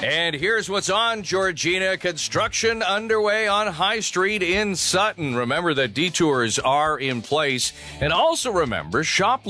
And here's what's on, Georgina. Construction underway on High Street in Sutton. Remember that detours are in place. And also remember, shop